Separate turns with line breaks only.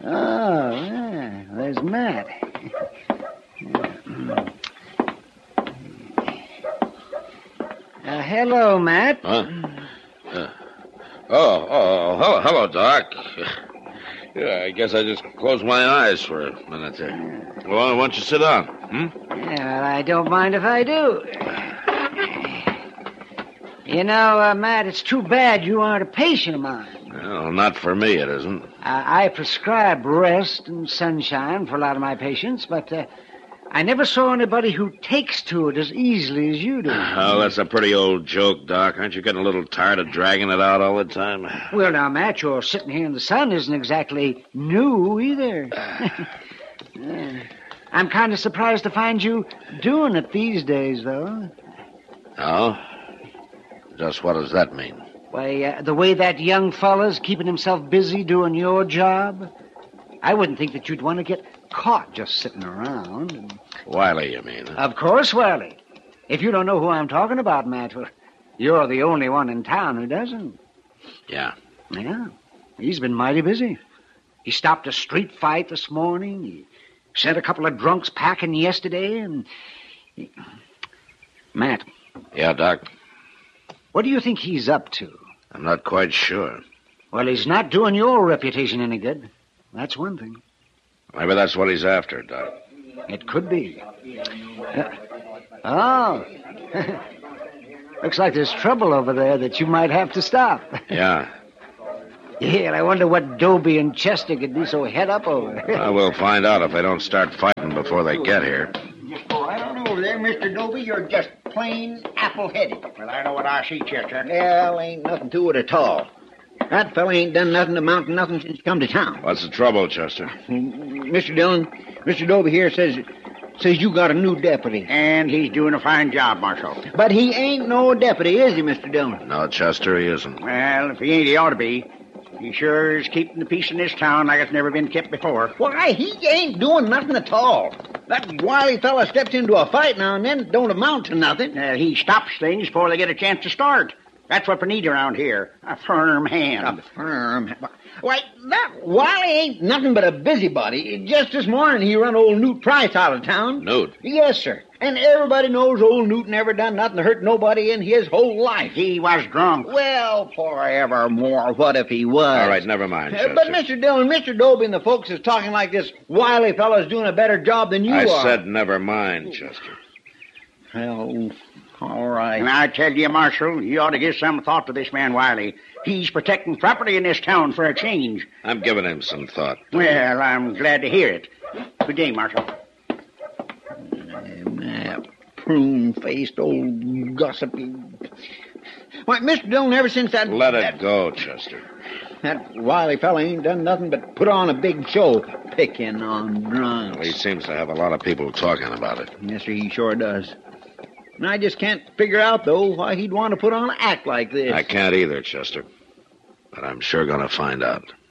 Oh, yeah. There's Matt. Hello, Matt.
Huh? Hello, Doc. Yeah, I guess I just closed my eyes for a minute there. Well, why don't you sit down?
Yeah, well, I don't mind if I do. You know, Matt, it's too bad you aren't a patient of mine.
Well, not for me, it isn't.
I prescribe rest and sunshine for a lot of my patients, but I never saw anybody who takes to it as easily as you do.
Oh, that's a pretty old joke, Doc. Aren't you getting a little tired of dragging it out all the time?
Well, now, Matt, your sitting here in the sun isn't exactly new either. I'm kind of surprised to find you doing it these days, though.
Oh? Just what does that mean?
Why, the way that young fella's keeping himself busy doing your job, I wouldn't think that you'd want to get caught just sitting around.
Wiley, you mean? Huh?
Of course, Wiley. If you don't know who I'm talking about, Matt, well, you're the only one in town who doesn't.
Yeah.
Yeah. He's been mighty busy. He stopped a street fight this morning. He sent a couple of drunks packing yesterday, and... Matt.
Yeah, Doc?
What do you think he's up to?
I'm not quite sure.
Well, he's not doing your reputation any good. That's one thing.
Maybe that's what he's after, Doc.
It could be. Oh. Looks like there's trouble over there that you might have to stop.
Yeah.
Yeah, and I wonder what Dobie and Chester could be so head up over.
We'll find out if they don't start fighting before they get here.
Just go right on over there, Mr. Dobie. You're just plain apple-headed. Well, I know what I see, Chester. Well, ain't nothing to it at all. That fella ain't done nothing to amount to nothing since he come to town.
What's the trouble, Chester?
Mr. Dillon, Mr. Dobie here says you got a new deputy. And he's doing a fine job, Marshal. But he ain't no deputy, is he, Mr. Dillon?
No, Chester, he isn't.
Well, if he ain't, he ought to be. He sure is keeping the peace in this town like it's never been kept before. Why, he ain't doing nothing at all. That wily fella steps into a fight now and then, don't amount to nothing. He stops things before they get a chance to start. That's what we need around here. A firm hand. A firm hand? Why, that Wally ain't nothing but a busybody. Just this morning he run old Newt Price out of town.
Newt?
Yes, sir. And everybody knows old Newt never done nothing to hurt nobody in his whole life. He was drunk. Well, forevermore, what if he was?
All right, never mind, Chester.
But Mr. Dillon, Mr. Dobie and the folks is talking like this wily fellow's doing a better job than you are.
I said never mind, Chester.
Well, all right. And I tell you, Marshal, you ought to give some thought to this man Wiley. He's protecting property in this town for a change.
I'm giving him some thought.
Well, I'm glad to hear it. Good day, Marshal. That prune-faced old gossipy... Why, Mr. Dillon, ever since that...
Let it go, Chester.
That wily fella ain't done nothing but put on a big show, picking on drunks.
Well, he seems to have a lot of people talking about it.
Yes, sir, he sure does. And I just can't figure out, though, why he'd want to put on an act like this.
I can't either, Chester. But I'm sure going to find out.